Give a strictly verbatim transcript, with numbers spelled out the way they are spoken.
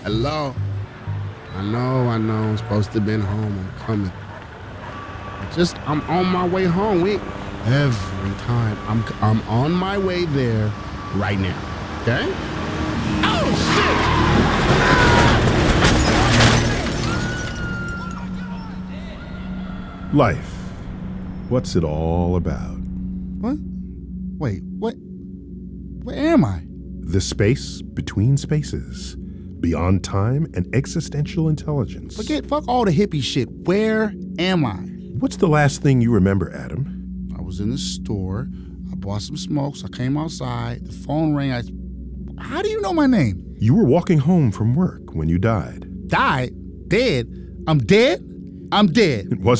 Hello? I know, I know. I'm supposed to have been home. I'm coming. Just, I'm on my way home. We, every time. I'm, I'm on my way there right now. Okay? Oh, shit! Life. What's it all about? What? Wait, what? Where am I? The space between spaces. Beyond time and existential intelligence. Forget, fuck all the hippie shit. Where am I? What's the last thing you remember, Adam? I was in the store. I bought some smokes. I came outside. The phone rang. I. How do you know my name? You were walking home from work when you died. Died? Dead? I'm dead? I'm dead. It wasn't